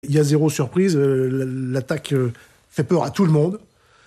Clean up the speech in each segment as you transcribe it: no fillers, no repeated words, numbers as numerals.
Il y a zéro surprise, l'attaque fait peur à tout le monde.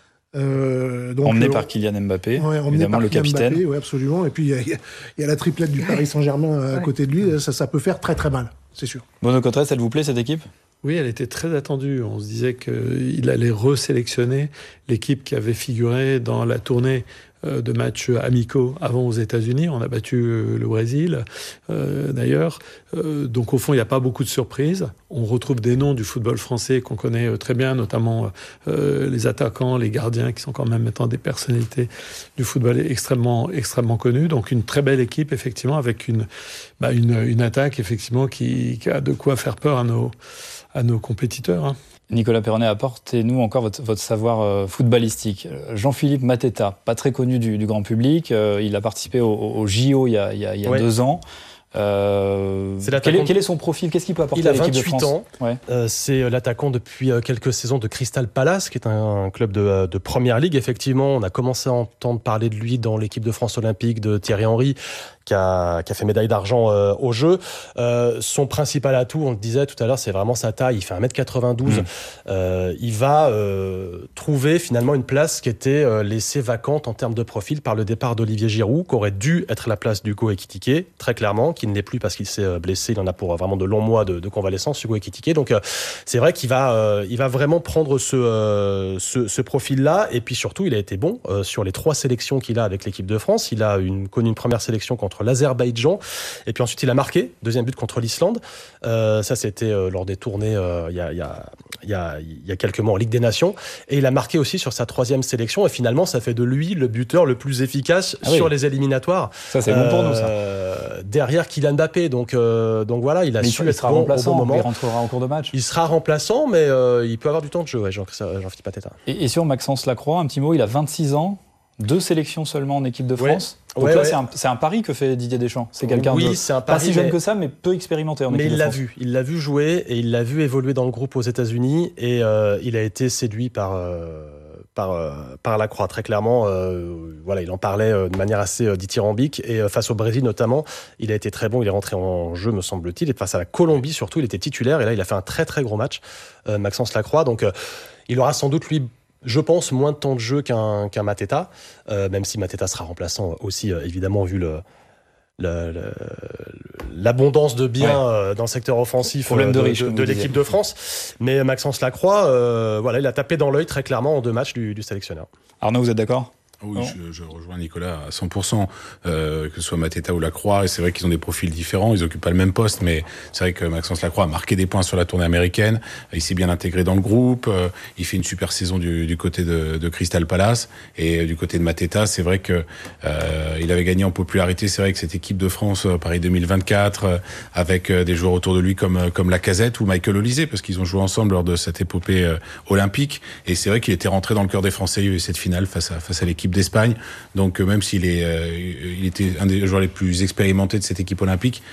Emmené par Kylian Mbappé, évidemment le capitaine. Oui, absolument. Et puis il y a la triplette du Paris Saint-Germain à côté de lui. Ça peut faire très très mal, c'est sûr. Bruno Cotresse, elle vous plaît cette équipe ? Oui, elle était très attendue. On se disait qu'il allait resélectionner l'équipe qui avait figuré dans la tournée de matchs amicaux avant aux États-Unis. On a battu le Brésil, d'ailleurs. Donc, au fond, il n'y a pas beaucoup de surprises. On retrouve des noms du football français qu'on connaît très bien, notamment les attaquants, les gardiens, qui sont quand même maintenant des personnalités du football extrêmement, extrêmement connues. Donc, une très belle équipe, effectivement, avec une attaque, effectivement, qui a de quoi faire peur à nos compétiteurs. Hein. Nicolas Perronnet, apportez-nous encore votre savoir footballistique. Jean-Philippe Mateta, pas très connu du grand public, il a participé au JO il y a 2 ans. Quel est son profil ? Qu'est-ce qu'il peut apporter à l'équipe de France ? Il a 28 ans. C'est l'attaquant depuis quelques saisons de Crystal Palace, qui est un club de Première Ligue. Effectivement, on a commencé à entendre parler de lui dans l'équipe de France olympique de Thierry Henry, qui a fait médaille d'argent aux Jeux. Son principal atout, on le disait tout à l'heure, c'est vraiment sa taille. Il fait 1m92. Il va trouver finalement une place qui était laissée vacante en termes de profil par le départ d'Olivier Giroud, qui aurait dû être la place d'Hugo Ekitike, très clairement, qui ne l'est plus parce qu'il s'est blessé. Il en a pour vraiment de longs mois de convalescence, Hugo Ekitike. Donc c'est vrai qu'il va vraiment prendre ce profil-là. Et puis surtout, il a été bon sur les 3 sélections qu'il a avec l'équipe de France. Il a connu une première sélection contre l'Azerbaïdjan, et puis ensuite il a marqué, deuxième but contre l'Islande. Ça c'était lors des tournées il y a quelques mois en Ligue des Nations, et il a marqué aussi sur sa 3e sélection, et finalement ça fait de lui le buteur le plus efficace sur les éliminatoires. Ça c'est bon pour nous, ça. Derrière Kylian Mbappé, donc voilà, il a su être bon au bon moment. Il rentrera en cours de match. Il sera remplaçant, mais il peut avoir du temps de jeu, Jean-Philippe Mateta. Et sur Maxence Lacroix, un petit mot, il a 26 ans, 2 sélections seulement en équipe de France. Donc c'est un pari que fait Didier Deschamps. C'est quelqu'un c'est un pari, pas si jeune que ça, mais peu expérimenté en équipe de France. Il l'a vu jouer, et il l'a vu évoluer dans le groupe aux États-Unis, et il a été séduit par Lacroix, très clairement. Il en parlait de manière assez dithyrambique, et face au Brésil notamment, il a été très bon. Il est rentré en jeu, me semble-t-il, et face à la Colombie surtout, il était titulaire, et là il a fait un très très gros match, Maxence Lacroix. Donc il aura sans doute, lui, je pense, moins de temps de jeu qu'un Mateta, même si Mateta sera remplaçant aussi, évidemment, vu l'abondance de biens dans le secteur offensif de l'équipe de France. Mais Maxence Lacroix, il a tapé dans l'œil très clairement en 2 matchs du sélectionneur. Arnaud, vous êtes d'accord ? Oui, je rejoins Nicolas à 100%, que ce soit Mateta ou Lacroix, et c'est vrai qu'ils ont des profils différents, ils occupent pas le même poste, mais c'est vrai que Maxence Lacroix a marqué des points sur la tournée américaine, il s'est bien intégré dans le groupe, il fait une super saison du côté de Crystal Palace, et du côté de Mateta, c'est vrai que il avait gagné en popularité, c'est vrai que cette équipe de France Paris 2024, avec des joueurs autour de lui comme Lacazette ou Michael Olise, parce qu'ils ont joué ensemble lors de cette épopée olympique, et c'est vrai qu'il était rentré dans le cœur des Français. Il y a eu cette finale face à l'équipe d'Espagne, donc même s'il il était un des joueurs les plus expérimentés de cette équipe olympique,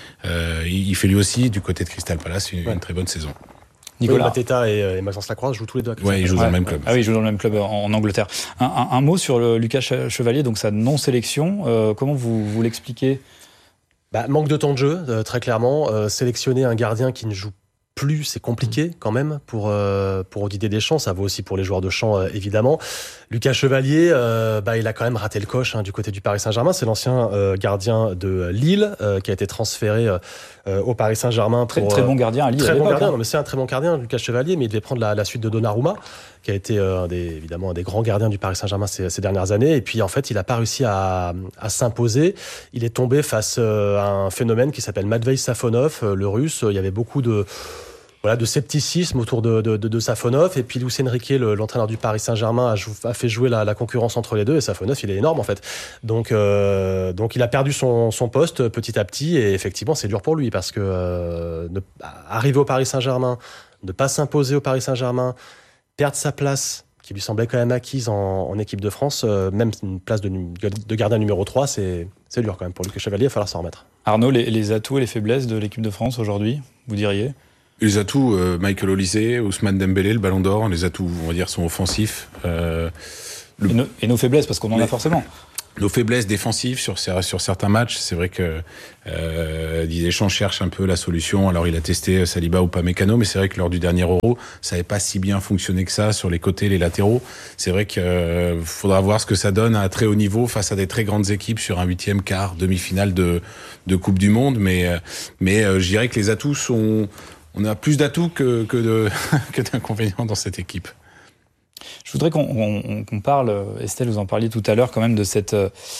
il fait lui aussi du côté de Crystal Palace une très bonne saison. Nicolas Mateta et Maxence Lacroix jouent tous les deux. Ils jouent dans le même club. Ah oui, ils jouent dans le même club en Angleterre. Un mot sur Lucas Chevalier, donc sa non-sélection. Comment vous l'expliquez ? Manque de temps de jeu, très clairement. Sélectionner un gardien qui ne joue plus, c'est compliqué quand même pour Didier Deschamps. Ça vaut aussi pour les joueurs de champ, évidemment. Lucas Chevalier, il a quand même raté le coche du côté du Paris Saint-Germain. C'est l'ancien gardien de Lille qui a été transféré au Paris Saint-Germain. Très bon gardien à Lille. Très bon gardien, non, mais c'est un très bon gardien, Lucas Chevalier, mais il devait prendre la suite de Donnarumma, qui a été évidemment un des grands gardiens du Paris Saint-Germain ces dernières années. Et puis en fait, il n'a pas réussi à s'imposer. Il est tombé face à un phénomène qui s'appelle Matvei Safonov, le russe. Il y avait beaucoup de scepticisme autour de Safonov, et puis Luis Enrique, l'entraîneur du Paris Saint-Germain, a fait jouer la concurrence entre les deux, et Safonov, il est énorme en fait. Donc il a perdu son poste petit à petit, et effectivement c'est dur pour lui, parce que arriver au Paris Saint-Germain, ne pas s'imposer au Paris Saint-Germain, perdre sa place qui lui semblait quand même acquise en équipe de France, même une place de gardien numéro 3, c'est dur quand même pour Lucas Chevalier, il va falloir s'en remettre. Arnaud, les atouts et les faiblesses de l'équipe de France aujourd'hui, vous diriez ? Les atouts, Michael Olise, Ousmane Dembélé, le Ballon d'Or, les atouts, on va dire, sont offensifs. Et nos faiblesses, parce qu'on en a forcément. nos faiblesses défensives sur certains matchs. C'est vrai que Didier Deschamps cherche un peu la solution. Alors il a testé Saliba ou Upamecano, mais c'est vrai que lors du dernier Euro, ça n'avait pas si bien fonctionné que ça sur les côtés, les latéraux. C'est vrai qu'il faudra voir ce que ça donne à très haut niveau face à des très grandes équipes sur un 8e, quart, demi-finale de Coupe du Monde. Mais je dirais que les atouts on a plus d'atouts que d'inconvénients dans cette équipe. Je voudrais qu'on parle, Estelle, vous en parliez tout à l'heure quand même de cette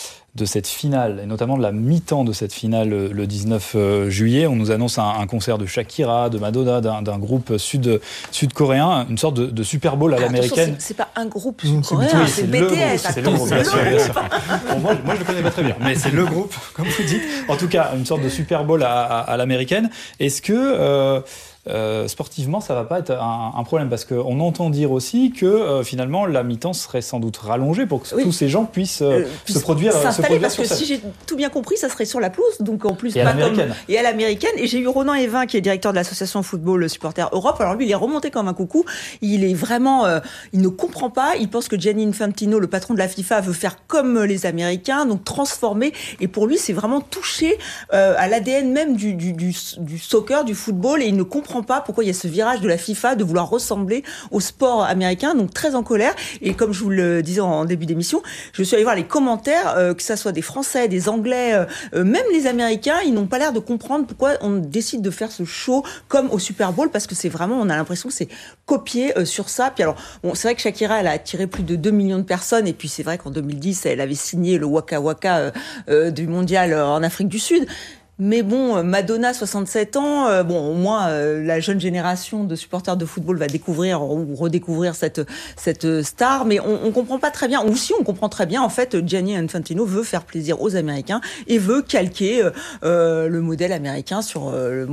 finale, et notamment de la mi-temps de cette finale le 19 juillet. On nous annonce un concert de Shakira, de Madonna, d'un groupe sud-coréen, une sorte de Super Bowl à l'américaine. C'est pas un groupe sud-coréen, c'est BTS. C'est le groupe, bien sûr. Bon, moi, je le connais pas très bien, mais c'est le groupe, comme vous dites. En tout cas, une sorte de Super Bowl à l'américaine. Est-ce que sportivement, ça va pas être un problème, parce qu'on entend dire aussi que finalement la mi-temps serait sans doute rallongée pour que tous ces gens puissent se produire parce sur que scène. si j'ai tout bien compris, ça serait sur la pelouse, donc en plus et à l'américaine. Et j'ai eu Ronan Evin, qui est directeur de l'association Football Supporters Europe. Alors lui, il est remonté comme un coucou. Il est vraiment, il ne comprend pas. Il pense que Gianni Infantino, le patron de la FIFA, veut faire comme les Américains, donc transformer. Et pour lui, c'est vraiment toucher à l'ADN même du soccer, du football, et il ne comprend pas pourquoi il y a ce virage de la FIFA de vouloir ressembler au sport américain, donc très en colère. Et comme je vous le disais en début d'émission, je suis allée voir les commentaires, que ça soit des Français, des Anglais, même les Américains, ils n'ont pas l'air de comprendre pourquoi on décide de faire ce show comme au Super Bowl, parce que c'est vraiment, on a l'impression que c'est copié sur ça. Puis alors, bon, c'est vrai que Shakira, elle a attiré plus de 2 millions de personnes, et puis c'est vrai qu'en 2010, elle avait signé le Waka Waka du mondial en Afrique du Sud. Mais bon, Madonna, 67 ans, au moins la jeune génération de supporters de football va découvrir ou redécouvrir cette star, mais on comprend pas très bien, ou si on comprend très bien, en fait, Gianni Infantino veut faire plaisir aux Américains et veut calquer le modèle américain sur le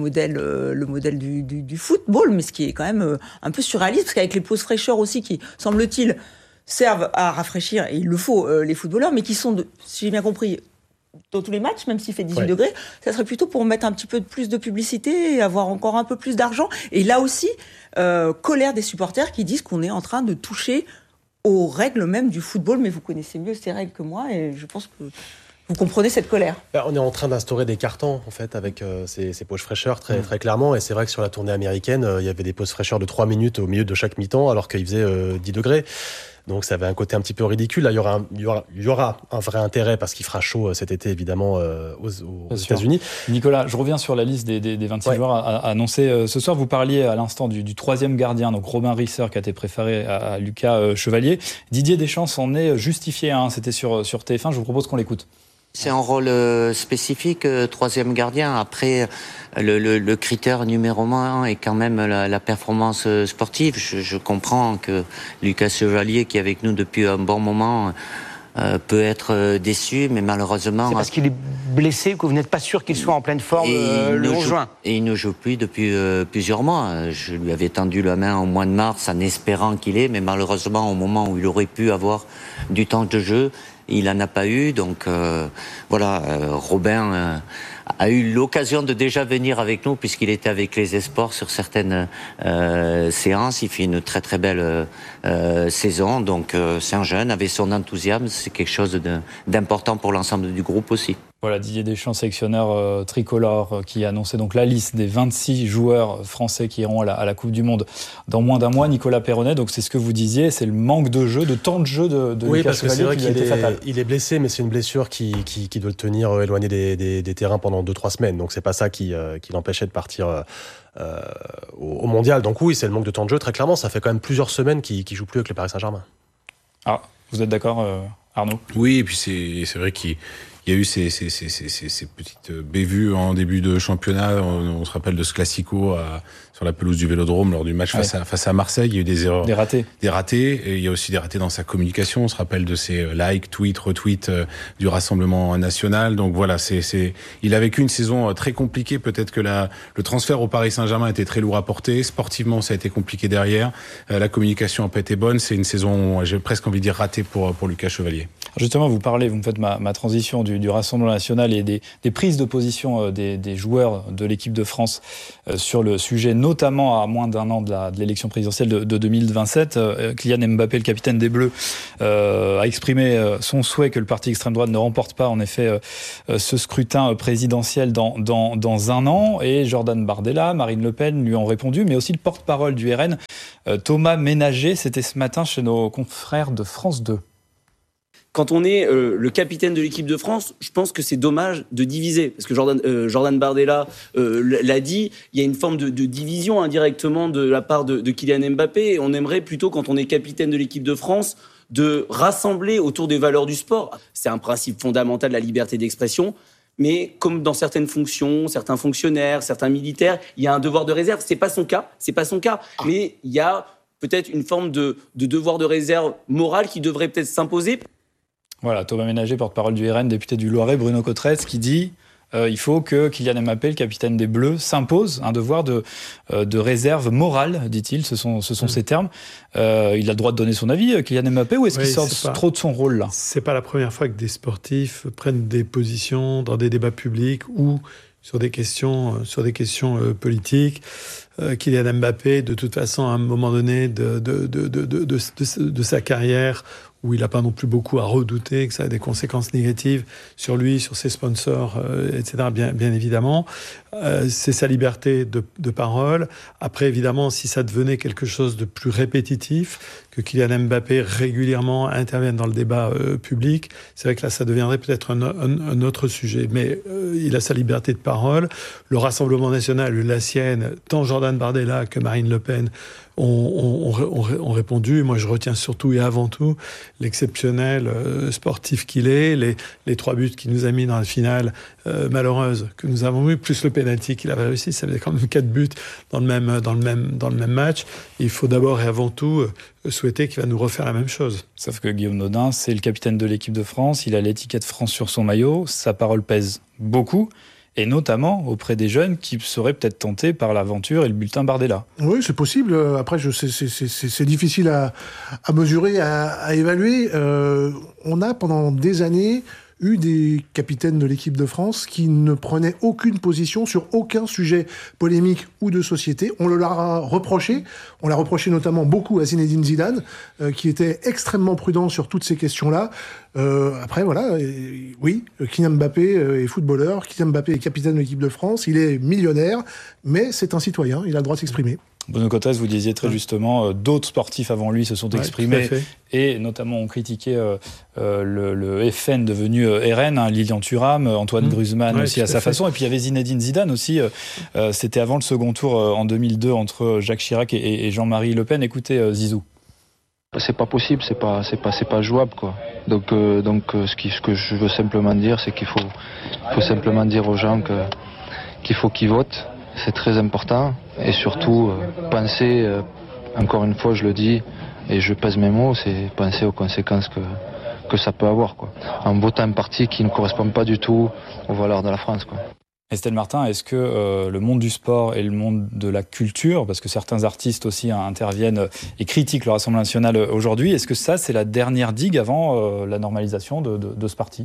modèle du football, mais ce qui est quand même un peu surréaliste, parce qu'avec les pauses fraîcheur aussi qui, semble-t-il, servent à rafraîchir, et il le faut, les footballeurs, mais qui sont, si j'ai bien compris, dans tous les matchs, même s'il fait 18 degrés, ça serait plutôt pour mettre un petit peu plus de publicité et avoir encore un peu plus d'argent. Et là aussi, colère des supporters qui disent qu'on est en train de toucher aux règles même du football, mais vous connaissez mieux ces règles que moi, et je pense que vous comprenez cette colère. On est en train d'instaurer des cartons, en fait, avec ces pauses fraîcheurs, très clairement. Et c'est vrai que sur la tournée américaine, il y avait des pauses fraîcheurs de 3 minutes au milieu de chaque mi-temps, alors qu'il faisait 10 degrés. Donc ça avait un côté un petit peu ridicule. Là, il y aura un vrai intérêt, parce qu'il fera chaud cet été, évidemment, aux États-Unis. Nicolas, je reviens sur la liste des 26 joueurs annoncés ce soir. Vous parliez à l'instant du troisième gardien, donc Robin Risser, qui a été préféré à Lucas Chevalier. Didier Deschamps s'en est justifié. C'était sur TF1. Je vous propose qu'on l'écoute. C'est un rôle spécifique, troisième gardien. Après, le critère numéro 1 est quand même la performance sportive. Je comprends que Lucas Chevalier, qui est avec nous depuis un bon moment, peut être déçu, mais malheureusement... C'est parce qu'il est blessé que vous n'êtes pas sûr qu'il soit en pleine forme le 11 juin. Et il ne joue plus depuis plusieurs mois. Je lui avais tendu la main au mois de mars en espérant qu'il ait, mais malheureusement, au moment où il aurait pu avoir du temps de jeu, il n'en a pas eu. Donc Robin a eu l'occasion de déjà venir avec nous, puisqu'il était avec les Esports sur certaines séances. Il fait une très très belle saison. Donc c'est un jeune, avec son enthousiasme, c'est quelque chose d'important pour l'ensemble du groupe aussi. Voilà, Didier Deschamps, sélectionneur tricolore, qui a annoncé donc la liste des 26 joueurs français qui iront à la Coupe du Monde dans moins d'un mois. Nicolas Perronnet, donc c'est ce que vous disiez, c'est le manque de jeu, de temps de jeu de Lucas Chevalier qui a été fatal. Il est blessé, mais c'est une blessure qui doit le tenir éloigné des terrains pendant 2-3 semaines. Donc c'est pas ça qui l'empêchait de partir au mondial. Donc oui, c'est le manque de temps de jeu, très clairement. Ça fait quand même plusieurs semaines qu'il joue plus avec le Paris Saint-Germain. Ah, vous êtes d'accord, Arnaud ? Oui, et puis c'est vrai qu'il y a eu ces petites bévues en début de championnat. On se rappelle de ce classico sur la pelouse du Vélodrome lors du match face à Marseille. Il y a eu des erreurs. Des ratés. Et il y a aussi des ratés dans sa communication. On se rappelle de ses likes, tweets, retweets du Rassemblement national. Donc voilà, il a vécu une saison très compliquée. Peut-être que le transfert au Paris Saint-Germain était très lourd à porter. Sportivement, ça a été compliqué derrière. La communication n'a pas été bonne. C'est une saison, j'ai presque envie de dire, ratée pour Lucas Chevalier. Justement, vous me faites ma transition du du Rassemblement national et des prises de position des joueurs de l'équipe de France sur le sujet, notamment à moins d'un an de l'élection présidentielle de 2027. Kylian Mbappé, le capitaine des Bleus, a exprimé son souhait que le parti extrême droite ne remporte pas en effet ce scrutin présidentiel dans un an. Et Jordan Bardella, Marine Le Pen lui ont répondu, mais aussi le porte-parole du RN, Thomas Ménager. C'était ce matin chez nos confrères de France 2. Quand on est le capitaine de l'équipe de France, je pense que c'est dommage de diviser. Parce que Jordan Bardella l'a dit, il y a une forme de division indirectement de la part de Kylian Mbappé. Et on aimerait plutôt, quand on est capitaine de l'équipe de France, de rassembler autour des valeurs du sport. C'est un principe fondamental de la liberté d'expression. Mais comme dans certaines fonctions, certains fonctionnaires, certains militaires, il y a un devoir de réserve. C'est pas son cas. Mais il y a peut-être une forme de devoir de réserve morale qui devrait peut-être s'imposer. Voilà, Thomas Ménager, porte-parole du RN, député du Loiret, Bruno Cotterêts, qui dit il faut que Kylian Mbappé, le capitaine des Bleus, s'impose un devoir de réserve morale, dit-il, ce sont ses termes. Il a le droit de donner son avis, Kylian Mbappé, ou est-ce qu'il sort trop de son rôle là ? C'est pas la première fois que des sportifs prennent des positions dans des débats publics ou sur des questions politiques. Kylian Mbappé, de toute façon, à un moment donné de sa carrière, où il n'a pas non plus beaucoup à redouter que ça a des conséquences négatives sur lui, sur ses sponsors, etc., bien évidemment. C'est sa liberté de parole. Après, évidemment, si ça devenait quelque chose de plus répétitif, que Kylian Mbappé régulièrement intervienne dans le débat public, c'est vrai que là, ça deviendrait peut-être un autre sujet. Mais il a sa liberté de parole. Le Rassemblement national, la sienne, tant Jordan Bardella que Marine Le Pen ont répondu. Moi, je retiens surtout et avant tout l'exceptionnel sportif qu'il est, les 3 buts qu'il nous a mis dans la finale malheureuse que nous avons eu, plus le pénalty qu'il avait réussi. Ça faisait quand même 4 buts dans le même match. Il faut d'abord et avant tout souhaiter qu'il va nous refaire la même chose. Sauf que Guillaume Nodin, c'est le capitaine de l'équipe de France. Il a l'étiquette France sur son maillot. Sa parole pèse beaucoup. Et notamment auprès des jeunes qui seraient peut-être tentés par l'aventure et le bulletin Bardella. Oui, c'est possible. Après, c'est difficile à mesurer, à évaluer. On a, pendant des années, eu des capitaines de l'équipe de France qui ne prenaient aucune position sur aucun sujet polémique ou de société. On leur a reproché. On l'a reproché notamment beaucoup à Zinedine Zidane, qui était extrêmement prudent sur toutes ces questions-là. Après, voilà, oui, Kylian Mbappé est footballeur, Kylian Mbappé est capitaine de l'équipe de France, il est millionnaire, mais c'est un citoyen, il a le droit de s'exprimer. Bruno Cotterêts, vous disiez très justement, d'autres sportifs avant lui se sont exprimés et notamment ont critiqué le FN devenu RN, Lilian Thuram, Antoine Griezmann aussi à sa façon. Et puis il y avait Zinedine Zidane aussi. C'était avant le second tour en 2002 entre Jacques Chirac et Jean-Marie Le Pen. Écoutez Zizou. C'est pas possible, c'est pas jouable quoi. Donc ce que je veux simplement dire, c'est qu'il faut simplement dire aux gens qu'il faut qu'ils votent. C'est très important et surtout penser, encore une fois je le dis et je pèse mes mots, c'est penser aux conséquences que ça peut avoir quoi. En votant un parti qui ne correspond pas du tout aux valeurs de la France quoi. Estelle Martin, est-ce que le monde du sport et le monde de la culture, parce que certains artistes aussi interviennent et critiquent le Rassemblement national aujourd'hui, est-ce que ça c'est la dernière digue avant la normalisation de ce parti ?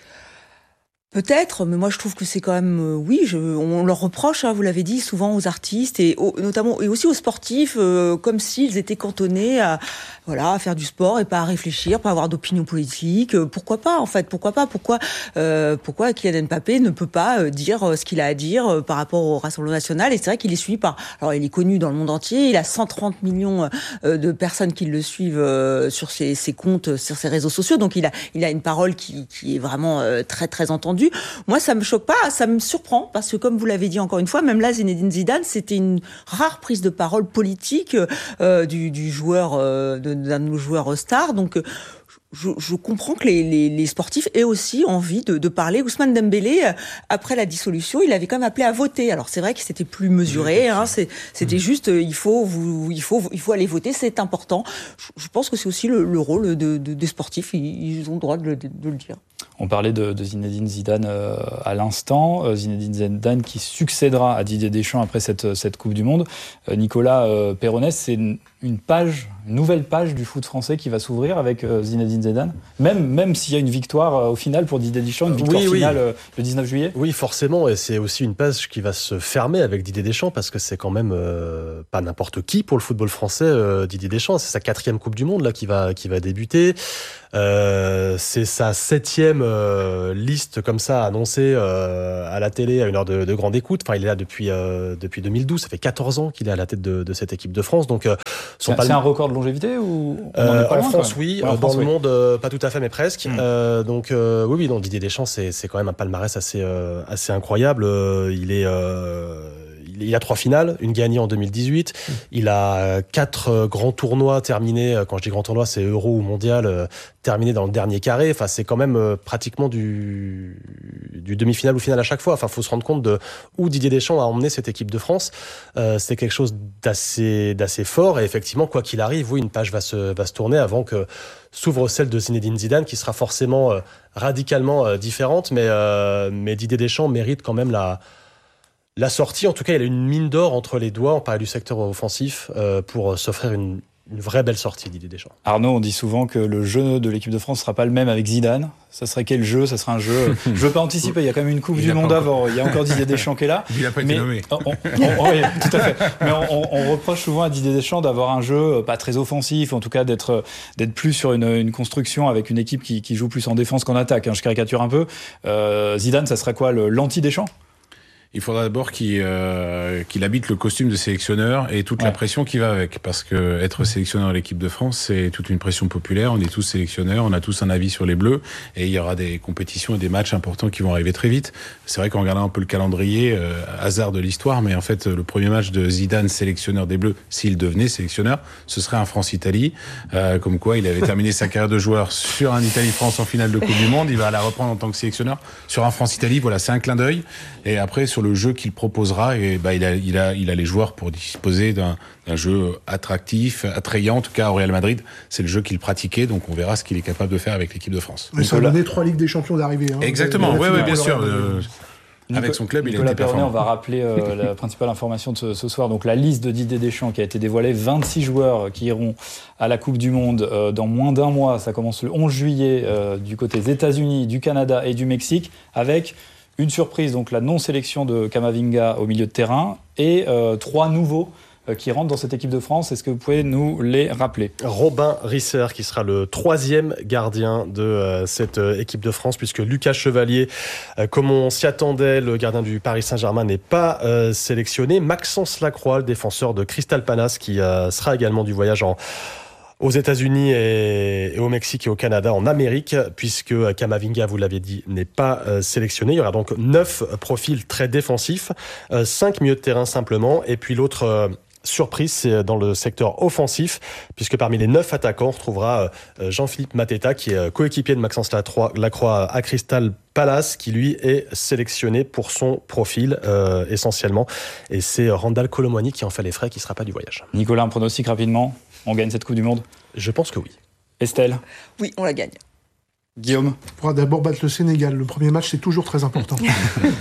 Peut-être, mais moi je trouve que c'est quand même, on leur reproche, vous l'avez dit, souvent aux artistes et notamment et aussi aux sportifs, comme s'ils étaient cantonnés à faire du sport et pas à réfléchir, pas avoir d'opinion politique. Pourquoi pas en fait ? Pourquoi Kylian Mbappé ne peut pas dire ce qu'il a à dire par rapport au Rassemblement national ? Et c'est vrai qu'il est suivi alors il est connu dans le monde entier, il a 130 millions de personnes qui le suivent sur ses comptes, sur ses réseaux sociaux, donc il a une parole qui est vraiment très très entendue. Moi, ça me choque pas, ça me surprend, parce que comme vous l'avez dit encore une fois, même là, Zinedine Zidane, c'était une rare prise de parole politique du joueur, d'un de nos joueurs stars. Donc, je comprends que les sportifs aient aussi envie de parler. Ousmane Dembélé, après la dissolution, il avait quand même appelé à voter. Alors c'est vrai que c'était plus mesuré, c'était juste il faut aller voter, c'est important. Je pense que c'est aussi le rôle des sportifs, ils ont le droit de le dire. On parlait de Zinedine Zidane à l'instant. Zinedine Zidane qui succédera à Didier Deschamps après cette Coupe du Monde. Nicolas Péronès, c'est une nouvelle page du foot français qui va s'ouvrir avec Zinedine Zidane, même s'il y a une victoire au final pour Didier Deschamps, une victoire finale le 19 juillet. Oui, forcément, et c'est aussi une page qui va se fermer avec Didier Deschamps, parce que c'est quand même pas n'importe qui pour le football français, Didier Deschamps. C'est sa 4e Coupe du Monde là qui va débuter. C'est sa 7e liste comme ça annoncée à la télé à une heure de grande écoute. Enfin, il est là depuis 2012. Ça fait 14 ans qu'il est à la tête de cette équipe de France. Donc, c'est un record de longévité ou en France, oui. Dans le monde, pas tout à fait, mais presque. Donc, oui, non, Didier Deschamps, c'est quand même un palmarès assez incroyable. Il a 3 finales, une gagnée en 2018. Il a 4 grands tournois terminés. Quand je dis grands tournois, c'est Euro ou Mondial, terminés dans le dernier carré. Enfin, c'est quand même pratiquement du demi-finale ou finale à chaque fois. Enfin, faut se rendre compte de où Didier Deschamps a emmené cette équipe de France. C'est quelque chose d'assez fort. Et effectivement, quoi qu'il arrive, oui, une page va se tourner avant que s'ouvre celle de Zinedine Zidane, qui sera forcément radicalement différente. Mais Didier Deschamps mérite quand même la sortie. En tout cas, il a une mine d'or entre les doigts, on parlait du secteur offensif, pour s'offrir une vraie belle sortie, Didier Deschamps. Arnaud, on dit souvent que le jeu de l'équipe de France ne sera pas le même avec Zidane. Ça serait quel jeu ? Ça sera un jeu... Je ne veux pas anticiper, il y a quand même une Coupe du Monde avant. Il y a encore Didier Deschamps qui est là. Il n'a pas été nommé. Oui, tout à fait. Mais on reproche souvent à Didier Deschamps d'avoir un jeu pas très offensif, en tout cas d'être plus sur une construction avec une équipe qui joue plus en défense qu'en attaque. Je caricature un peu. Zidane, ça serait quoi, l'anti-Deschamps ? Il faudra d'abord qu'il habite le costume de sélectionneur et toute la pression qui va avec. Parce que être sélectionneur de l'équipe de France, c'est toute une pression populaire. On est tous sélectionneurs, on a tous un avis sur les Bleus. Et il y aura des compétitions et des matchs importants qui vont arriver très vite. C'est vrai qu'en regardant un peu le calendrier, hasard de l'histoire, mais en fait, le premier match de Zidane, sélectionneur des Bleus, s'il devenait sélectionneur, ce serait un France-Italie. Comme quoi, il avait terminé sa carrière de joueur sur un Italie-France en finale de Coupe du Monde. Il va la reprendre en tant que sélectionneur sur un France-Italie. Voilà, c'est un clin d'œil. Et après, sur le jeu qu'il proposera, et il a les joueurs pour disposer d'un jeu attractif, attrayant. En tout cas, au Real Madrid, c'est le jeu qu'il pratiquait, donc on verra ce qu'il est capable de faire avec l'équipe de France. Mais ça a donné 3 Ligues des Champions d'arrivée. Exactement, oui, bien sûr. Avec son club, Nicolas Perronnet, on va rappeler la principale information de ce soir. Donc la liste de Didier Deschamps qui a été dévoilée, 26 joueurs qui iront à la Coupe du Monde dans moins d'un mois. Ça commence le 11 juillet du côté des États-Unis, du Canada et du Mexique, avec une surprise, donc la non-sélection de Camavinga au milieu de terrain et 3 nouveaux qui rentrent dans cette équipe de France. Est-ce que vous pouvez nous les rappeler ? Robin Risser, qui sera le 3e gardien de cette équipe de France, puisque Lucas Chevalier, comme on s'y attendait, le gardien du Paris Saint-Germain, n'est pas sélectionné. Maxence Lacroix, le défenseur de Crystal Palace, qui sera également du voyage aux États-Unis et au Mexique et au Canada, en Amérique, puisque Camavinga, vous l'aviez dit, n'est pas sélectionné. Il y aura donc 9 profils très défensifs, 5 milieux de terrain simplement, et puis l'autre surprise, c'est dans le secteur offensif, puisque parmi les 9 attaquants, on retrouvera Jean-Philippe Mateta, qui est coéquipier de Maxence Lacroix à Crystal Palace, qui lui est sélectionné pour son profil essentiellement. Et c'est Randal Kolo Muani qui en fait les frais, qui ne sera pas du voyage. Nicolas, un pronostic rapidement ? On gagne cette Coupe du Monde ? Je pense que oui. Estelle ? Oui, on la gagne. Guillaume ? On pourra d'abord battre le Sénégal. Le premier match, c'est toujours très important. Arnaud ?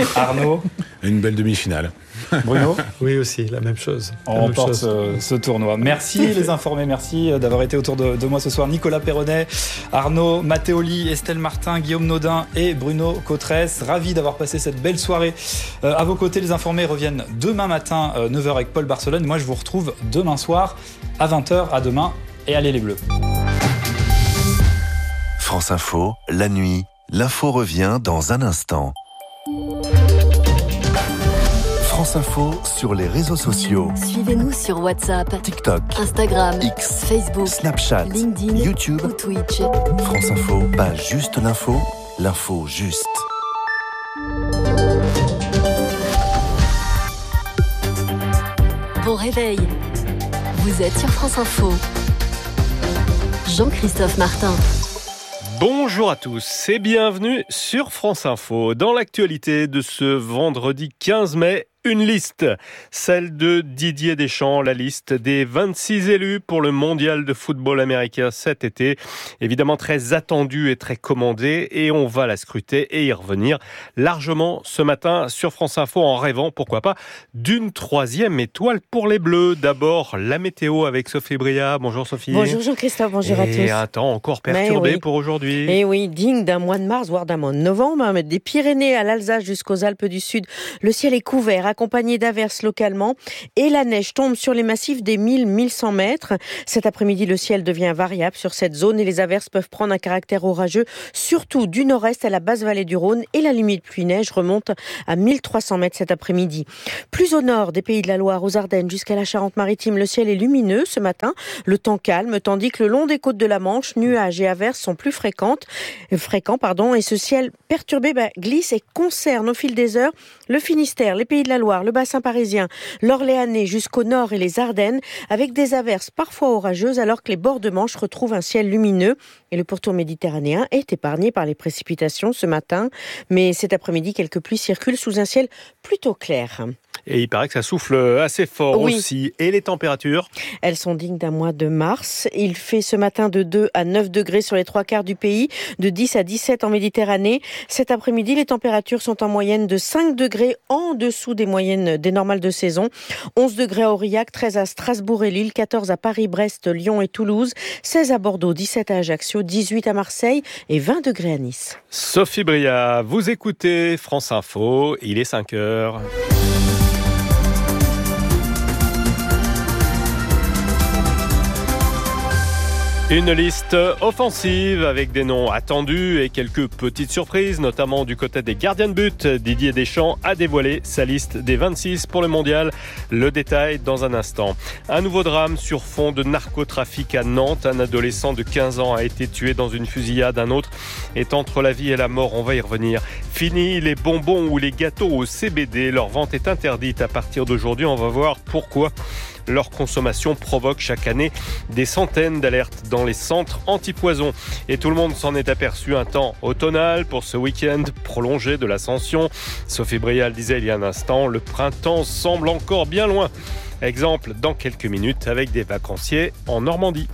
Une belle demi-finale. Bruno ? Oui, aussi, la même chose. On remporte ce tournoi. Merci les informés, merci d'avoir été autour de moi ce soir. Nicolas Perronnet, Arnaud Matteoli, Estelle Martin, Guillaume Naudin et Bruno Cotresse. Ravi d'avoir passé cette belle soirée à vos côtés. Les informés reviennent demain matin, 9h avec Paul Barcelone. Moi, je vous retrouve demain soir à 20h. À demain et allez les Bleus. France Info, la nuit, l'info revient dans un instant. France Info sur les réseaux sociaux. Suivez-nous sur WhatsApp, TikTok, Instagram, X, Facebook, Snapchat, LinkedIn, YouTube ou Twitch. France Info, pas juste l'info, l'info juste. Bon réveil. Vous êtes sur France Info. Jean-Christophe Martin. Bonjour à tous et bienvenue sur France Info. Dans l'actualité de ce vendredi 15 mai, une liste, celle de Didier Deschamps, la liste des 26 élus pour le mondial de football américain cet été. Évidemment très attendue et très commandée, et on va la scruter et y revenir largement ce matin sur France Info en rêvant, pourquoi pas, d'une 3e étoile pour les Bleus. D'abord, la météo avec Sophie Bria. Bonjour Sophie. Bonjour Jean-Christophe, bonjour à tous. Et un temps encore perturbé pour aujourd'hui. Et oui, digne d'un mois de mars, voire d'un mois de novembre. Des Pyrénées à l'Alsace jusqu'aux Alpes du Sud, le ciel est couvert, accompagné d'averses localement, et la neige tombe sur les massifs des 1000-1100 mètres. Cet après-midi, le ciel devient variable sur cette zone et les averses peuvent prendre un caractère orageux, surtout du nord-est à la basse vallée du Rhône, et la limite pluie-neige remonte à 1300 mètres cet après-midi. Plus au nord des Pays de la Loire, aux Ardennes jusqu'à la Charente-Maritime, le ciel est lumineux ce matin, le temps calme, tandis que le long des côtes de la Manche, nuages et averses sont plus fréquents, et ce ciel perturbé glisse et concerne au fil des heures le Finistère, les Pays de la Loire, le bassin parisien, l'Orléanais jusqu'au nord et les Ardennes, avec des averses parfois orageuses, alors que les bords de Manche retrouvent un ciel lumineux. Et le pourtour méditerranéen est épargné par les précipitations ce matin, mais cet après-midi, quelques pluies circulent sous un ciel plutôt clair. Et il paraît que ça souffle assez fort aussi. Et les températures ? Elles sont dignes d'un mois de mars. Il fait ce matin de 2 à 9 degrés sur les 3/4 du pays, de 10 à 17 en Méditerranée. Cet après-midi, les températures sont en moyenne de 5 degrés en dessous des moyennes des normales de saison. 11 degrés à Aurillac, 13 à Strasbourg et Lille, 14 à Paris, Brest, Lyon et Toulouse, 16 à Bordeaux, 17 à Ajaccio, 18 à Marseille et 20 degrés à Nice. Sophie Bria, vous écoutez France Info, il est 5 heures. Une liste offensive avec des noms attendus et quelques petites surprises, notamment du côté des gardiens de but. Didier Deschamps a dévoilé sa liste des 26 pour le mondial. Le détail dans un instant. Un nouveau drame sur fond de narcotrafic à Nantes. Un adolescent de 15 ans a été tué dans une fusillade. Un autre est entre la vie et la mort. On va y revenir. Fini les bonbons ou les gâteaux au CBD. Leur vente est interdite à partir d'aujourd'hui. On va voir pourquoi. Leur consommation provoque chaque année des centaines d'alertes dans les centres anti-poison. Et tout le monde s'en est aperçu un temps automnal pour ce week-end prolongé de l'Ascension. Sophie Bria le disait il y a un instant, le printemps semble encore bien loin. Exemple dans quelques minutes avec des vacanciers en Normandie.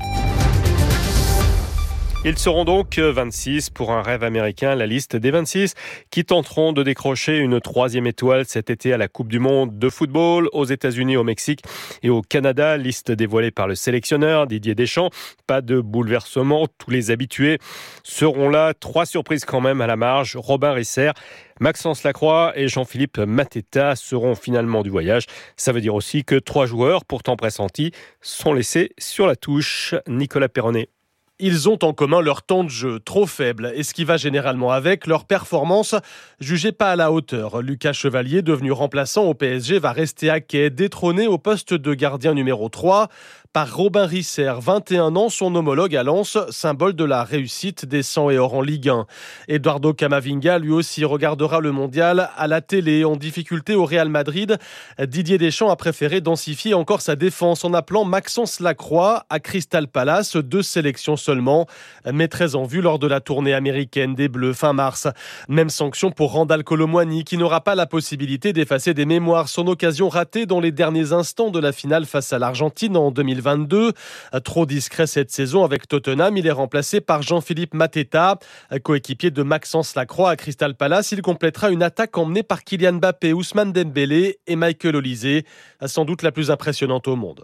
Ils seront donc 26 pour un rêve américain, la liste des 26 qui tenteront de décrocher une 3e étoile cet été à la Coupe du Monde de football aux États-Unis, au Mexique et au Canada. Liste dévoilée par le sélectionneur Didier Deschamps. Pas de bouleversement, tous les habitués seront là. 3 surprises quand même à la marge. Robin Risser, Maxence Lacroix et Jean-Philippe Mateta seront finalement du voyage. Ça veut dire aussi que 3 joueurs, pourtant pressentis, sont laissés sur la touche. Nicolas Perronnet. Ils ont en commun leur temps de jeu trop faible et ce qui va généralement avec, leur performance jugée pas à la hauteur. Lucas Chevalier, devenu remplaçant au PSG, va rester à quai, détrôné au poste de gardien numéro 3 par Robin Risser, 21 ans, son homologue à Lens, symbole de la réussite des 100 et or en Ligue 1. Eduardo Camavinga, lui aussi, regardera le mondial à la télé. En difficulté au Real Madrid, Didier Deschamps a préféré densifier encore sa défense en appelant Maxence Lacroix à Crystal Palace, 2 sélections seulement, mais très en vue lors de la tournée américaine des Bleus fin mars. Même sanction pour Randal Kolo Muani, qui n'aura pas la possibilité d'effacer des mémoires. Son occasion ratée dans les derniers instants de la finale face à l'Argentine en 2022. Trop discret cette saison avec Tottenham, il est remplacé par Jean-Philippe Mateta, coéquipier de Maxence Lacroix à Crystal Palace. Il complétera une attaque emmenée par Kylian Mbappé, Ousmane Dembélé et Michael Olise, sans doute la plus impressionnante au monde.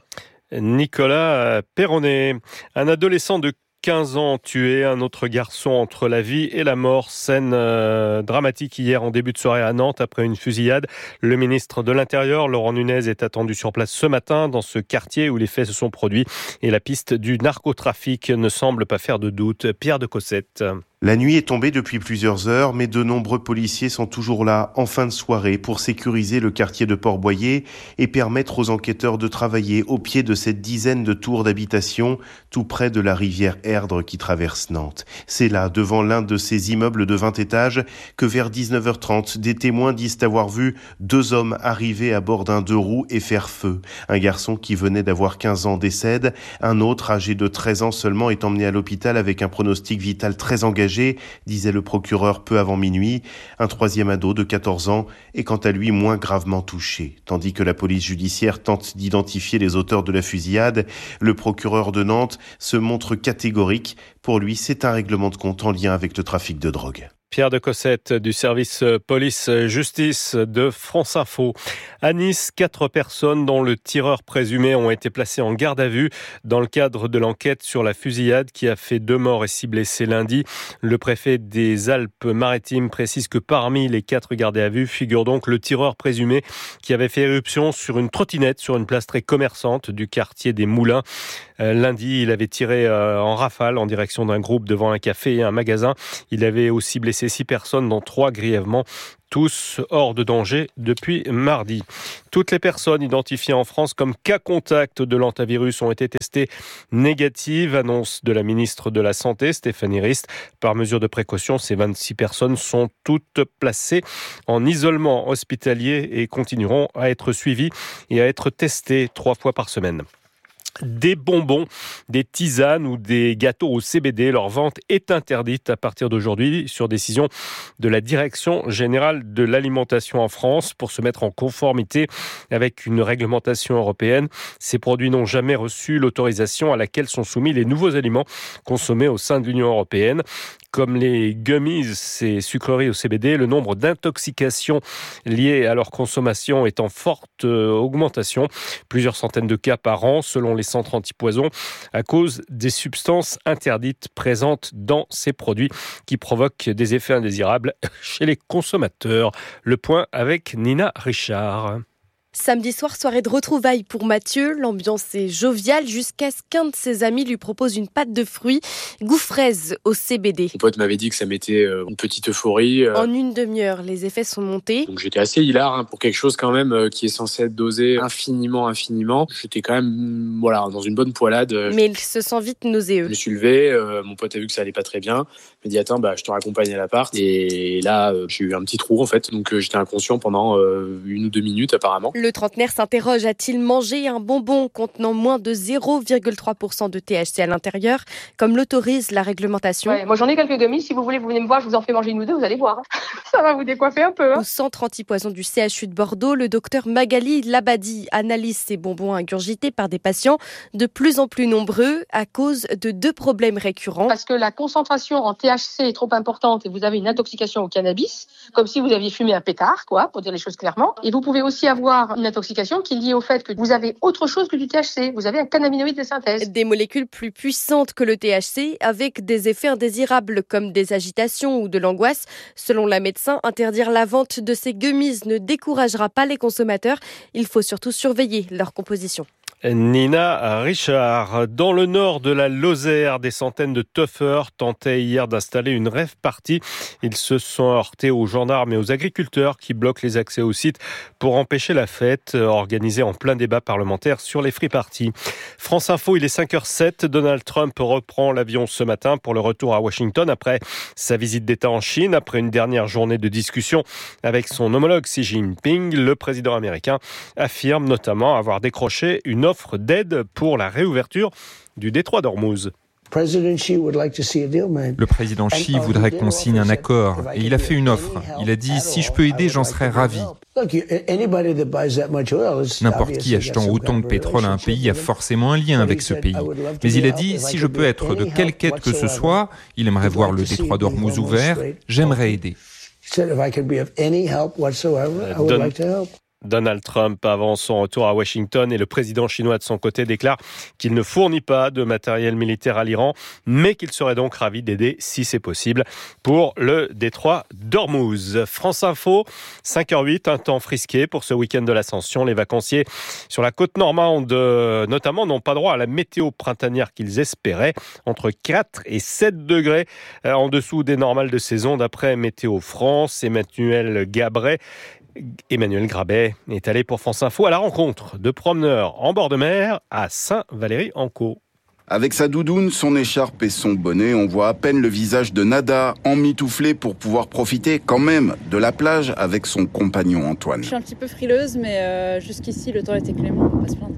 Nicolas Perronnet, un adolescent de 15 ans tué, un autre garçon entre la vie et la mort. Scène dramatique hier en début de soirée à Nantes après une fusillade. Le ministre de l'Intérieur, Laurent Nunez, est attendu sur place ce matin dans ce quartier où les faits se sont produits. Et la piste du narcotrafic ne semble pas faire de doute. Pierre de Cossette. La nuit est tombée depuis plusieurs heures, mais de nombreux policiers sont toujours là en fin de soirée pour sécuriser le quartier de Port-Boyer et permettre aux enquêteurs de travailler au pied de cette dizaine de tours d'habitation tout près de la rivière Erdre qui traverse Nantes. C'est là, devant l'un de ces immeubles de 20 étages, que vers 19h30, des témoins disent avoir vu 2 hommes arriver à bord d'un 2-roues et faire feu. Un garçon qui venait d'avoir 15 ans décède, un autre âgé de 13 ans seulement est emmené à l'hôpital avec un pronostic vital très engagé engagé, disait le procureur peu avant minuit. Un troisième ado de 14 ans est quant à lui moins gravement touché. Tandis que la police judiciaire tente d'identifier les auteurs de la fusillade, le procureur de Nantes se montre catégorique. Pour lui, c'est un règlement de compte en lien avec le trafic de drogue. Pierre de Cossette du service police-justice de France Info. À Nice, 4 personnes dont le tireur présumé ont été placées en garde à vue dans le cadre de l'enquête sur la fusillade qui a fait 2 morts et 6 blessés lundi. Le préfet des Alpes-Maritimes précise que parmi les 4 gardés à vue figure donc le tireur présumé qui avait fait éruption sur une trottinette sur une place très commerçante du quartier des Moulins. Lundi, il avait tiré en rafale en direction d'un groupe devant un café et un magasin. Il avait aussi blessé 6 personnes, dont 3 grièvement. Tous hors de danger depuis mardi. Toutes les personnes identifiées en France comme cas contact de l'hantavirus ont été testées négatives, annonce de la ministre de la Santé, Stéphanie Rist. Par mesure de précaution, ces 26 personnes sont toutes placées en isolement hospitalier et continueront à être suivies et à être testées 3 fois par semaine. Des bonbons, des tisanes ou des gâteaux au CBD. Leur vente est interdite à partir d'aujourd'hui sur décision de la Direction générale de l'alimentation en France pour se mettre en conformité avec une réglementation européenne. Ces produits n'ont jamais reçu l'autorisation à laquelle sont soumis les nouveaux aliments consommés au sein de l'Union européenne. Comme les gummies, ces sucreries au CBD, le nombre d'intoxications liées à leur consommation est en forte augmentation. Plusieurs centaines de cas par an, selon les centres antipoison, à cause des substances interdites présentes dans ces produits qui provoquent des effets indésirables chez les consommateurs. Le point avec Nina Richard. Samedi soir, soirée de retrouvailles pour Mathieu. L'ambiance est joviale jusqu'à ce qu'un de ses amis lui propose une pâte de fruits, goût fraise au CBD. Mon pote m'avait dit que ça mettait une petite euphorie. En une demi-heure, les effets sont montés. Donc j'étais assez hilar pour quelque chose quand même qui est censé être dosé infiniment. J'étais quand même dans une bonne poilade. Mais il se sent vite nauséeux. Je me suis levé, mon pote a vu que ça allait pas très bien. Il m'a dit attends, je te raccompagne à l'appart. Et là, j'ai eu un petit trou en fait. Donc j'étais inconscient pendant 1 ou 2 minutes apparemment. Le trentenaire s'interroge, a-t-il mangé un bonbon contenant moins de 0,3% de THC à l'intérieur, comme l'autorise la réglementation? Moi j'en ai quelques gummies, si vous voulez, vous venez me voir, je vous en fais manger 1 ou 2, vous allez voir. Ça va vous décoiffer un peu. Au centre antipoison du CHU de Bordeaux, le docteur Magali Labadi analyse ces bonbons ingurgités par des patients de plus en plus nombreux à cause de 2 problèmes récurrents. Parce que la concentration en THC est trop importante et vous avez une intoxication au cannabis, comme si vous aviez fumé un pétard, pour dire les choses clairement. Et vous pouvez aussi avoir une intoxication qui est liée au fait que vous avez autre chose que du THC. Vous avez un cannabinoïde de synthèse. Des molécules plus puissantes que le THC avec des effets indésirables comme des agitations ou de l'angoisse. Selon la médecin, interdire la vente de ces gummies ne découragera pas les consommateurs. Il faut surtout surveiller leur composition. Nina Richard. Dans le nord de la Lozère, des centaines de toughers tentaient hier d'installer une rave party. Ils se sont heurtés aux gendarmes et aux agriculteurs qui bloquent les accès au site pour empêcher la fête organisée en plein débat parlementaire sur les free parties. France Info, il est 5h07. Donald Trump reprend l'avion ce matin pour le retour à Washington après sa visite d'État en Chine. Après une dernière journée de discussion avec son homologue Xi Jinping, le président américain affirme notamment avoir décroché une offre d'aide pour la réouverture du détroit d'Ormuz. Le président Xi voudrait qu'on signe un accord et il a fait une offre. Il a dit « si je peux aider, j'en serais ravi ». N'importe qui achetant autant de pétrole à un pays a forcément un lien avec ce pays. Mais il a dit « si je peux être de quelque aide que ce soit, il aimerait voir le détroit d'Ormuz ouvert, j'aimerais aider ». Donald Trump avant son retour à Washington et le président chinois de son côté déclare qu'il ne fournit pas de matériel militaire à l'Iran, mais qu'il serait donc ravi d'aider si c'est possible pour le détroit d'Ormuz. France Info, 5h08, un temps frisqué pour ce week-end de l'Ascension. Les vacanciers sur la côte normande notamment n'ont pas droit à la météo printanière qu'ils espéraient, entre 4 et 7 degrés en dessous des normales de saison d'après Météo France. Emmanuel Grabet est allé pour France Info à la rencontre de promeneurs en bord de mer à Saint-Valery-en-Caux. Avec sa doudoune, son écharpe et son bonnet, on voit à peine le visage de Nada, emmitouflé pour pouvoir profiter quand même de la plage avec son compagnon Antoine. Je suis un petit peu frileuse, mais jusqu'ici, le temps était clément, on va pas se plaindre.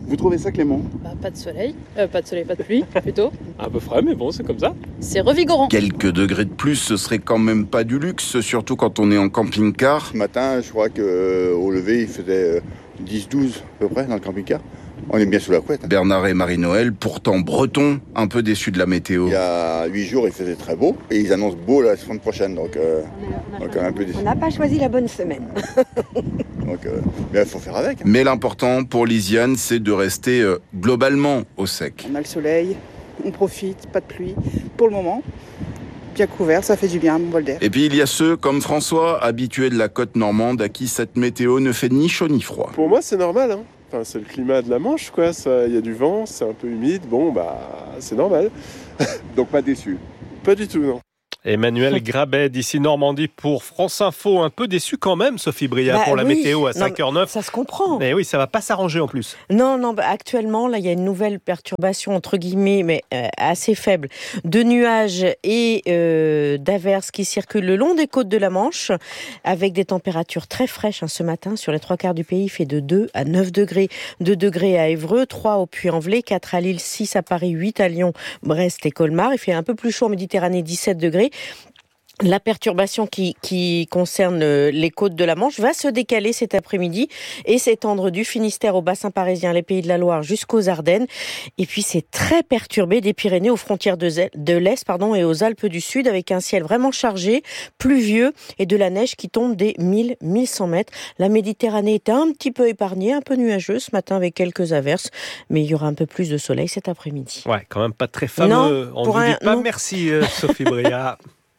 Vous trouvez ça, Clément? Pas de soleil, pas de pluie, plutôt. Un peu frais, mais bon, c'est comme ça. C'est revigorant. Quelques degrés de plus, ce serait quand même pas du luxe, surtout quand on est en camping-car. Ce matin, je crois qu'au lever, il faisait 10-12 à peu près dans le camping-car. On est bien sous la couette. Bernard et Marie-Noël, pourtant bretons, un peu déçus de la météo. Il y a 8 jours, il faisait très beau. Et ils annoncent beau la semaine prochaine, donc un peu déçus. On n'a pas choisi la bonne semaine. Donc, mais il faut faire avec. Mais l'important pour Lisiane, c'est de rester globalement au sec. On a le soleil, on profite, pas de pluie pour le moment. Bien couvert, ça fait du bien, mon bol d'air. Et puis il y a ceux comme François, habitués de la côte normande, à qui cette météo ne fait ni chaud ni froid. Pour moi, c'est normal, hein. Enfin, c'est le climat de la Manche, quoi. Il y a du vent, c'est un peu humide. Bon, c'est normal. Donc pas déçu? Pas du tout, non. Emmanuel Grabet d'ici Normandie pour France Info. Un peu déçu quand même, Sophie Bria, pour la météo à 5h09. Ça se comprend. Mais oui, ça va pas s'arranger en plus. Non, actuellement, là, il y a une nouvelle perturbation, entre guillemets, mais assez faible, de nuages et d'averses qui circulent le long des côtes de la Manche, avec des températures très fraîches. Ce matin, sur les 3/4 du pays, il fait de 2 à 9 degrés. 2 degrés à Évreux, 3 au Puy-en-Velay, 4 à Lille, 6 à Paris, 8 à Lyon, Brest et Colmar. Il fait un peu plus chaud en Méditerranée, 17 degrés. La perturbation qui concerne les côtes de la Manche va se décaler cet après-midi et s'étendre du Finistère au bassin parisien, les Pays de la Loire jusqu'aux Ardennes. Et puis c'est très perturbé des Pyrénées aux frontières de l'Est et aux Alpes du Sud, avec un ciel vraiment chargé, pluvieux et de la neige qui tombe des 1000-1100 mètres. La Méditerranée est un petit peu épargnée, un peu nuageuse ce matin avec quelques averses, mais il y aura un peu plus de soleil cet après-midi. Ouais, quand même pas très fameux. Non, on ne vous dit pas merci, Sophie Bria.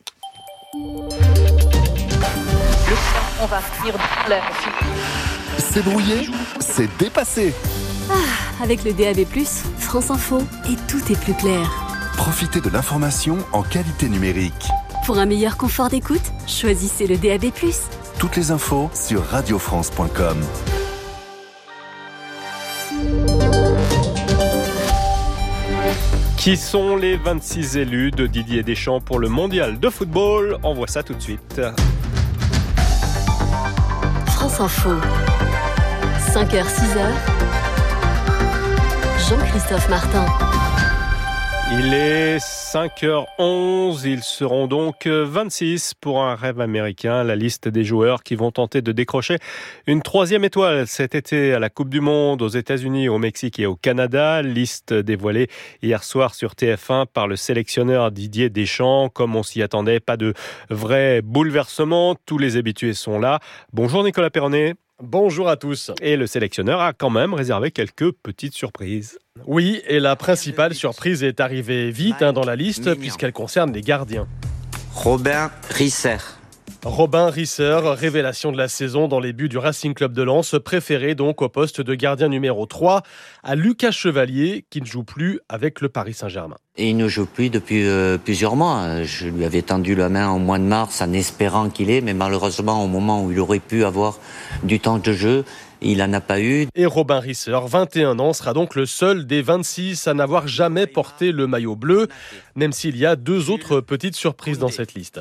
On va finir la... C'est brouillé, c'est dépassé. Avec le DAB+, France Info, et tout est plus clair. Profitez de l'information en qualité numérique. Pour un meilleur confort d'écoute, choisissez le DAB+. Toutes les infos sur radiofrance.com. Qui sont les 26 élus de Didier Deschamps pour le mondial de football? On voit ça tout de suite. France Info, 5h, 6h, Jean-Christophe Martin. Il est 5h11, ils seront donc 26 pour un rêve américain. La liste des joueurs qui vont tenter de décrocher une 3e étoile cet été à la Coupe du Monde aux États-Unis, au Mexique et au Canada. Liste dévoilée hier soir sur TF1 par le sélectionneur Didier Deschamps. Comme on s'y attendait, pas de vrai bouleversement. Tous les habitués sont là. Bonjour Nicolas Perronnet. Bonjour à tous. Et le sélectionneur a quand même réservé quelques petites surprises. Oui, et la principale surprise est arrivée vite dans la liste puisqu'elle concerne les gardiens. Robin Risser. Robin Risser, révélation de la saison dans les buts du Racing Club de Lens, préféré donc au poste de gardien numéro 3 à Lucas Chevalier qui ne joue plus avec le Paris Saint-Germain. Et il ne joue plus depuis plusieurs mois. Je lui avais tendu la main au mois de mars en espérant qu'il ait, mais malheureusement au moment où il aurait pu avoir du temps de jeu, il n'en a pas eu. Et Robin Risser, 21 ans, sera donc le seul des 26 à n'avoir jamais porté le maillot bleu, même s'il y a 2 autres petites surprises dans cette liste.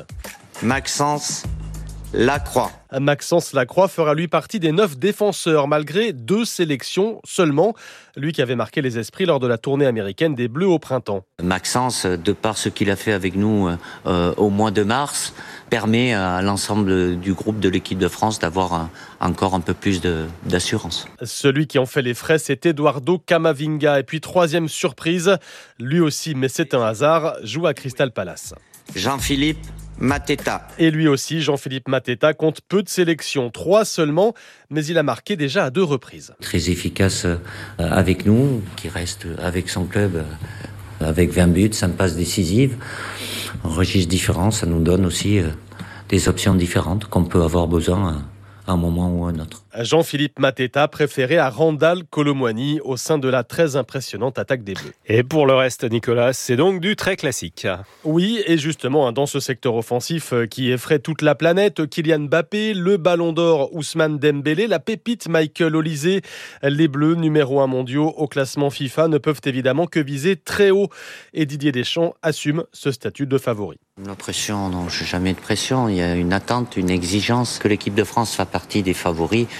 Maxence Lacroix. Maxence Lacroix fera lui partie des 9 défenseurs, malgré 2 sélections seulement. Lui qui avait marqué les esprits lors de la tournée américaine des Bleus au printemps. Maxence, de par ce qu'il a fait avec nous au mois de mars, permet à l'ensemble du groupe de l'équipe de France d'avoir encore un peu plus d'assurance. Celui qui en fait les frais, c'est Eduardo Camavinga. Et puis 3e surprise, lui aussi, mais c'est un hasard, joue à Crystal Palace. Jean-Philippe Mateta. Et lui aussi, Jean-Philippe Mateta, compte peu de sélections, 3 seulement, mais il a marqué déjà à 2 reprises. Très efficace avec nous, qui reste avec son club avec 20 buts, 5 passes décisives. Un registre différent, ça nous donne aussi des options différentes qu'on peut avoir besoin à un moment ou à un autre. Jean-Philippe Mateta préféré à Randal Colomwani au sein de la très impressionnante attaque des Bleus. Et pour le reste, Nicolas, c'est donc du très classique. Oui, et justement, dans ce secteur offensif qui effraie toute la planète, Kylian Mbappé, le Ballon d'Or Ousmane Dembélé, la pépite Michael Olise, les Bleus numéro 1 mondiaux au classement FIFA ne peuvent évidemment que viser très haut. Et Didier Deschamps assume ce statut de favori. La pression, non, jamais de pression. Il y a une attente, une exigence que l'équipe de France fasse partie des favoris.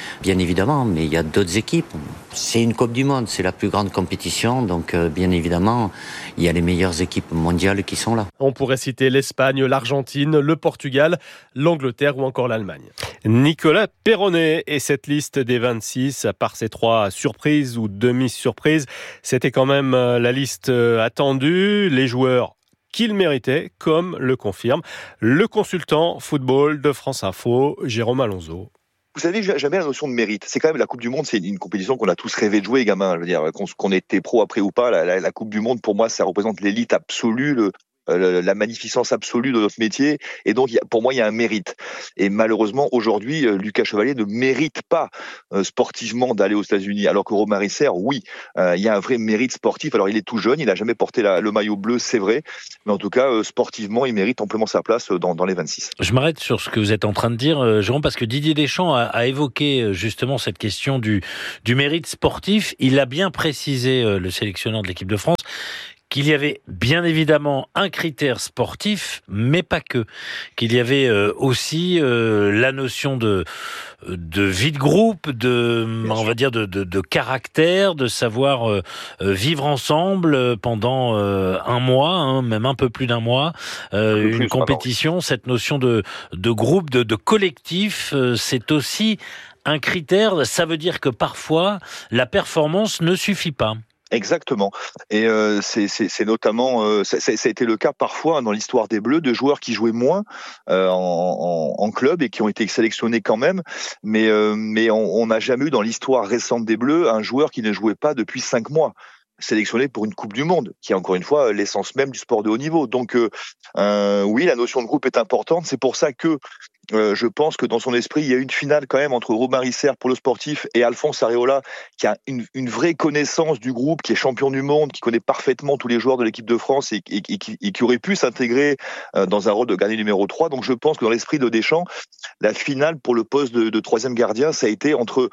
bien évidemment, mais il y a d'autres équipes. C'est une Coupe du Monde, c'est la plus grande compétition, donc bien évidemment, il y a les meilleures équipes mondiales qui sont là. On pourrait citer l'Espagne, l'Argentine, le Portugal, l'Angleterre ou encore l'Allemagne. Nicolas Perronnet et cette liste des 26, à part ces 3 surprises ou demi-surprises, c'était quand même la liste attendue, les joueurs qu'il méritait, comme le confirme le consultant football de France Info, Jérôme Alonso. Vous savez, jamais la notion de mérite. C'est quand même la Coupe du Monde, c'est une compétition qu'on a tous rêvé de jouer, gamins. Je veux dire, qu'on était pro après ou pas, la Coupe du Monde, pour moi, ça représente l'élite absolue, la magnificence absolue de notre métier, et donc pour moi il y a un mérite. Et malheureusement aujourd'hui Lucas Chevalier ne mérite pas sportivement d'aller aux États-Unis, alors que Romary Serre, oui, il y a un vrai mérite sportif. Alors il est tout jeune, il n'a jamais porté le maillot bleu, c'est vrai, mais en tout cas sportivement il mérite amplement sa place dans les 26. Je m'arrête sur ce que vous êtes en train de dire, Jérôme, parce que Didier Deschamps a évoqué justement cette question du mérite sportif. Il a bien précisé, le sélectionneur de l'équipe de France, qu'il y avait bien évidemment un critère sportif, mais pas que. Qu'il y avait aussi la notion de vie de groupe, on va dire de caractère, de savoir vivre ensemble pendant un mois, même un peu plus d'un mois, une compétition. Cette notion de groupe, de collectif, c'est aussi un critère. Ça veut dire que parfois la performance ne suffit pas. Exactement. Et c'est notamment, ça a été le cas parfois dans l'histoire des Bleus, de joueurs qui jouaient moins en club et qui ont été sélectionnés quand même. Mais on n'a jamais eu dans l'histoire récente des Bleus un joueur qui ne jouait pas depuis 5 mois. Sélectionné pour une Coupe du Monde, qui est encore une fois l'essence même du sport de haut niveau. Donc oui, la notion de groupe est importante. C'est pour ça que je pense que dans son esprit, il y a une finale quand même entre Romary Serre pour le sportif et Alphonse Areola, qui a une vraie connaissance du groupe, qui est champion du monde, qui connaît parfaitement tous les joueurs de l'équipe de France et qui aurait pu s'intégrer dans un rôle de gardien numéro 3. Donc je pense que dans l'esprit de Deschamps, la finale pour le poste de troisième gardien, ça a été entre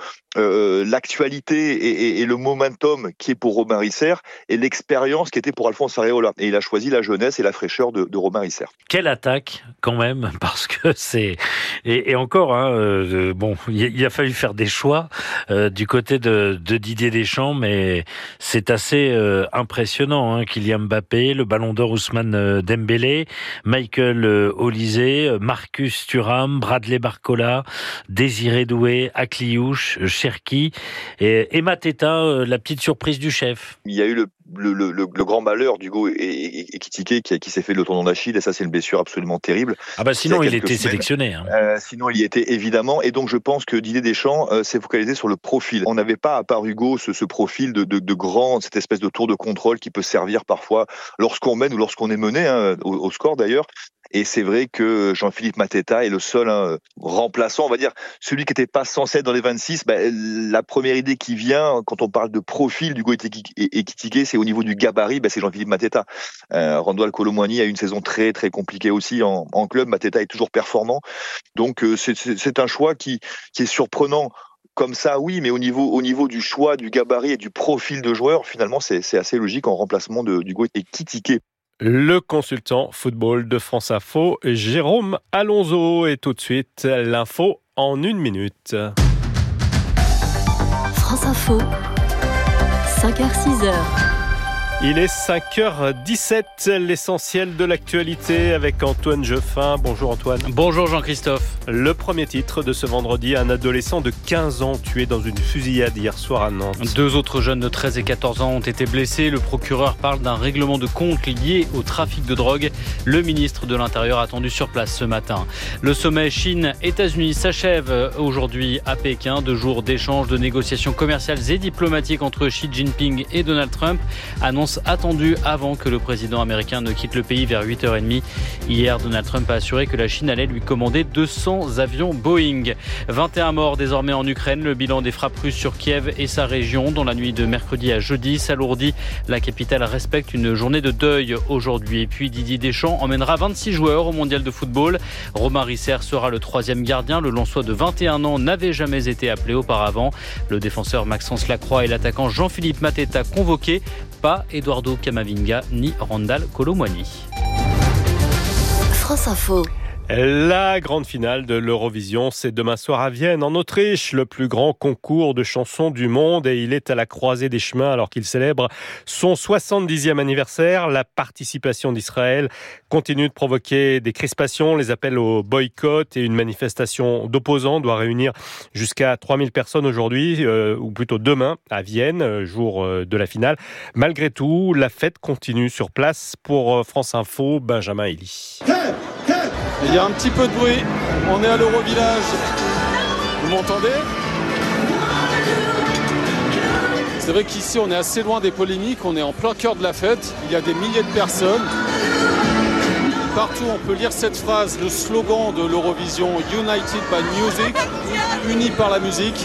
l'actualité et le momentum qui est pour Romary Serre et l'expérience qui était pour Alphonse Areola. Et il a choisi la jeunesse et la fraîcheur de Romary Serre. Quelle attaque quand même, parce que c'est... Et encore, bon, il a fallu faire des choix du côté de Didier Deschamps, mais c'est assez impressionnant. Kylian Mbappé, le Ballon d'Or Ousmane Dembélé, Michael Olise, Marcus Thuram, Bradley Barcola, Désiré Doué, Akliouche, Cherki et Mateta, la petite surprise du chef. Il y a eu le grand malheur d'Hugo Ekitike qui s'est fait le tendon d'Achille, et ça c'est une blessure absolument terrible. Ah bah sinon il était sélectionné. Sinon il y était évidemment, et donc je pense que Didier Deschamps s'est focalisé sur le profil. On n'avait pas, à part Hugo, ce profil de grand, cette espèce de tour de contrôle qui peut servir parfois lorsqu'on mène ou lorsqu'on est mené, au score d'ailleurs. Et c'est vrai que Jean-Philippe Mateta est le seul remplaçant, on va dire, celui qui n'était pas censé être dans les 26. La première idée qui vient quand on parle de profil d'Hugo Ekitike, c'est au niveau du gabarit, c'est Jean-Philippe Mateta. Randall Kolo Muani a eu une saison très très compliquée aussi en club. Mateta est toujours performant, donc c'est un choix qui est surprenant. Comme ça, oui, mais au niveau du choix, du gabarit et du profil de joueur, finalement, c'est assez logique en remplacement d'Hugo Ekitike. Le consultant football de France Info, Jérôme Alonso. Et tout de suite, l'info en 1 minute. France Info, 5h-6h. Il est 5h17, l'essentiel de l'actualité avec Antoine Jeuffin. Bonjour Antoine. Bonjour Jean-Christophe. Le premier titre de ce vendredi, un adolescent de 15 ans tué dans une fusillade hier soir à Nantes. 2 autres jeunes de 13 et 14 ans ont été blessés. Le procureur parle d'un règlement de compte lié au trafic de drogue. Le ministre de l'Intérieur attendu sur place ce matin. Le sommet Chine-États-Unis s'achève aujourd'hui à Pékin. 2 jours d'échanges, de négociations commerciales et diplomatiques entre Xi Jinping et Donald Trump. Annonce attendue avant que le président américain ne quitte le pays vers 8h30. Hier, Donald Trump a assuré que la Chine allait lui commander 200 avions Boeing. 21 morts désormais en Ukraine. Le bilan des frappes russes sur Kiev et sa région, dans la nuit de mercredi à jeudi, s'alourdit. La capitale respecte une journée de deuil aujourd'hui. Et puis Didier Deschamps emmènera 26 joueurs au mondial de football. Romary Serre sera le 3e gardien. Le Lensois de 21 ans n'avait jamais été appelé auparavant. Le défenseur Maxence Lacroix et l'attaquant Jean-Philippe Mateta convoqués. Pas Eduardo Camavinga ni Randall Kolo Muani. France Info. La grande finale de l'Eurovision, c'est demain soir à Vienne, en Autriche, le plus grand concours de chansons du monde, et il est à la croisée des chemins alors qu'il célèbre son 70e anniversaire. La participation d'Israël continue de provoquer des crispations, les appels au boycott et une manifestation d'opposants doit réunir jusqu'à 3000 personnes aujourd'hui, ou plutôt demain à Vienne, jour de la finale. Malgré tout, la fête continue sur place. Pour France Info, Benjamin Elie. Il y a un petit peu de bruit, on est à l'Eurovillage. Vous m'entendez ? C'est vrai qu'ici on est assez loin des polémiques, on est en plein cœur de la fête, il y a des milliers de personnes. Partout on peut lire cette phrase, le slogan de l'Eurovision, United by Music, unis par la musique.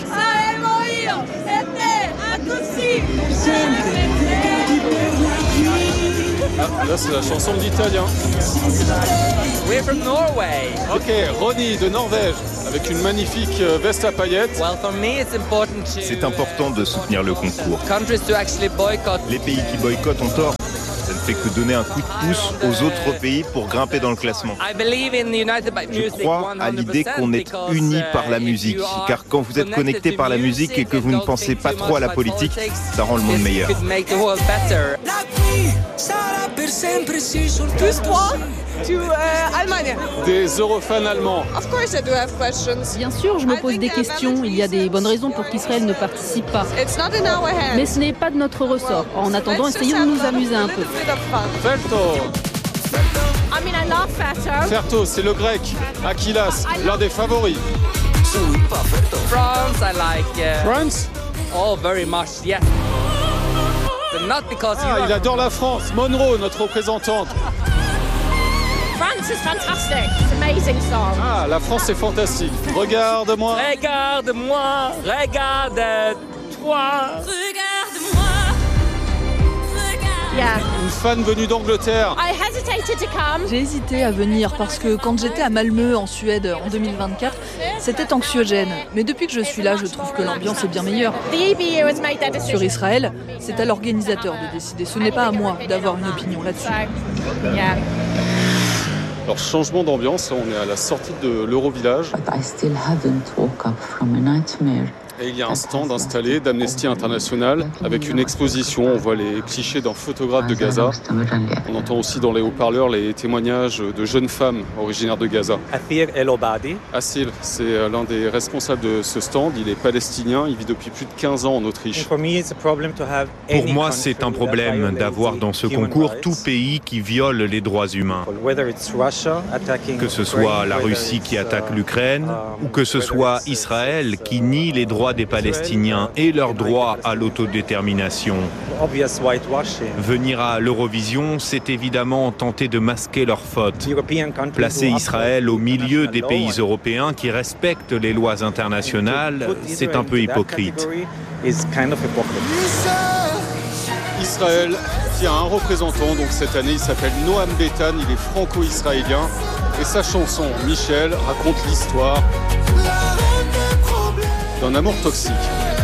Ah, là c'est la chanson de l'Italien. We're from Norway. Ok, Ronnie de Norvège, avec une magnifique veste à paillettes. Well, for me, it's important to... C'est important de soutenir le concours. Countries to actually boycott. Les pays qui boycottent ont tort. Ça ne fait que donner un coup de pouce aux autres pays pour grimper dans le classement. Je crois à l'idée qu'on est unis par la musique, car quand vous êtes connectés par la musique et que vous ne pensez pas trop à la politique, ça rend le monde meilleur. Tous trois to Allemagne. Des eurofans allemands. Of course I do have questions. Bien sûr, je me pose des questions. Il y a des bonnes raisons pour qu'Israël ne participe pas. It's not in our hands. Mais ce n'est pas de notre ressort. En attendant, essayons de nous amuser un peu. Ferto. I mean, I love Ferto. Ferto, c'est le grec. Achillas, l'un des favoris. France, I like. France? Oh, very much, yes. But not because il adore la France. Monroe, notre représentante. France is fantastic. It's an amazing song. Ah, la France est fantastique. Regarde-moi. Regarde-moi. Regarde-toi. Regarde-moi. Yeah. Une fan venue d'Angleterre. I hesitated to come. J'ai hésité à venir parce que quand j'étais à Malmö en Suède en 2024, c'était anxiogène. Mais depuis que je suis là, je trouve que l'ambiance est bien meilleure. Sur Israël, c'est à l'organisateur de décider. Ce n'est pas à moi d'avoir une opinion là-dessus. Alors, changement d'ambiance, on est à la sortie de l'Eurovillage. Et il y a un stand installé d'Amnesty International avec une exposition. On voit les clichés d'un photographe de Gaza. On entend aussi dans les haut-parleurs les témoignages de jeunes femmes originaires de Gaza. Athir El-Obadi. Asil, c'est l'un des responsables de ce stand. Il est palestinien, il vit depuis plus de 15 ans en Autriche. Pour moi, c'est un problème d'avoir dans ce concours tout pays qui viole les droits humains. Que ce soit la Russie qui attaque l'Ukraine ou que ce soit Israël qui nie les droits des Palestiniens et leur droit à l'autodétermination. Venir à l'Eurovision, c'est évidemment tenter de masquer leurs fautes. Placer Israël au milieu des pays européens qui respectent les lois internationales, c'est un peu hypocrite. Israël qui a un représentant, donc cette année il s'appelle Noam Betan, il est franco-israélien et sa chanson Michel raconte l'histoire d'un amour toxique.